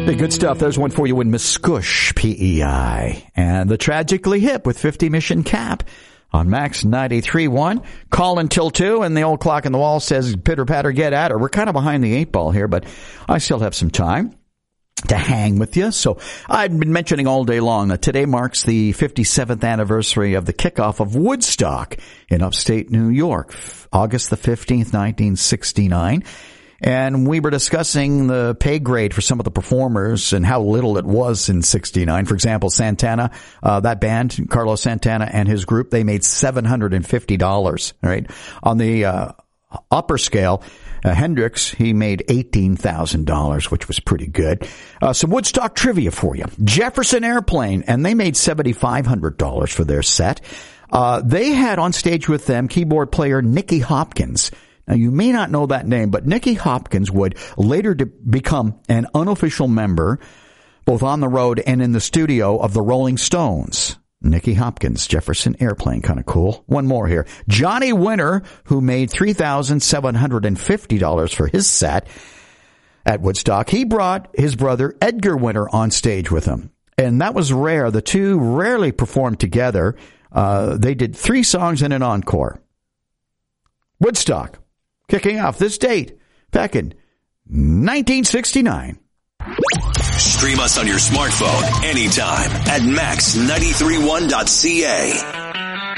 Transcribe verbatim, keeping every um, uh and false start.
Hey, good stuff. There's one for you in Muscush, P E I. And the Tragically Hip with fifty Mission Cap on Max ninety-three point one. Call until two, and the old clock on the wall says, pitter patter, get at her. We're kind of behind the eight ball here, but I still have some time to hang with you. So I've been mentioning all day long that today marks the fifty-seventh anniversary of the kickoff of Woodstock in upstate New York, August the fifteenth, nineteen sixty-nine. And we were discussing the pay grade for some of the performers and how little it was in sixty-nine. For example, Santana, uh, that band, Carlos Santana and his group, they made seven hundred fifty dollars, right? On the, uh, upper scale, uh, Hendrix, he made eighteen thousand dollars, which was pretty good. Uh, some Woodstock trivia for you. Jefferson Airplane, and they made seven thousand five hundred dollars for their set. Uh, they had on stage with them keyboard player Nicky Hopkins. Now, you may not know that name, but Nicky Hopkins would later de- become an unofficial member, both on the road and in the studio, of the Rolling Stones. Nicky Hopkins, Jefferson Airplane, kind of cool. One more here. Johnny Winter, who made three thousand seven hundred fifty dollars for his set at Woodstock. He brought his brother Edgar Winter on stage with him. And that was rare. The two rarely performed together. Uh, they did three songs and an encore. Woodstock. Kicking off this date back in nineteen sixty-nine. Stream us on your smartphone anytime at max nine three one dot c a.